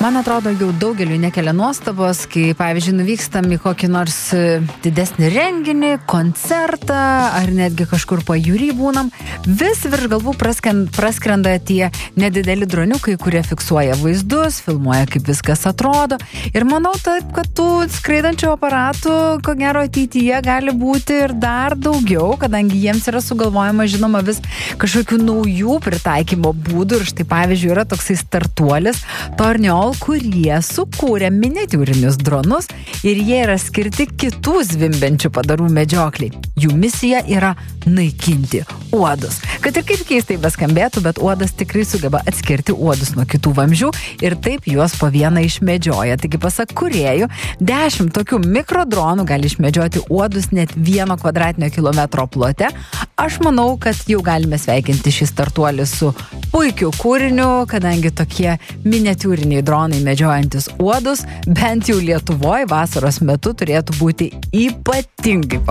Man atrodo, jau daugeliu nekelia nuostabos, kai, pavyzdžiui, nuvykstam į kokį nors didesnį renginį, koncertą, ar netgi kažkur pajūry būnam, vis virš galvų praskrenda tie nedideli droniukai, kurie fiksuoja vaizdus, filmuoja, kaip viskas atrodo. Ir manau taip, kad tų skraidančių aparatų, ko gero ateityje gali būti ir dar daugiau, kadangi jiems yra sugalvojama, žinoma, vis kažkokių naujų pritaikymo būdų. Ir štai, pavyzdžiui, yra toksai startuolis Torniol, kurie sukūrė miniatiūrinius dronus ir jie yra skirti kitų zvimbiančių padarų medžiokliai. Jų misija yra naikinti uodus. Kad ir kaip keistai beskambėtų, bet uodas tikrai sugeba atskirti uodus nuo kitų vamzdžių ir taip juos po vieną išmedžioja. Taigi, pasak kūrėjų, 10 tokių mikrodronų gali išmedžioti uodus net 1 kvadratinio kilometro plote. Aš manau, kad jau galime sveikinti šį startuolį su puikiu kūriniu, kadangi tokie miniatiūriniai dronai medžiojantis uodus, bent jau Lietuvoje vasaros metu turėtų būti ypatingai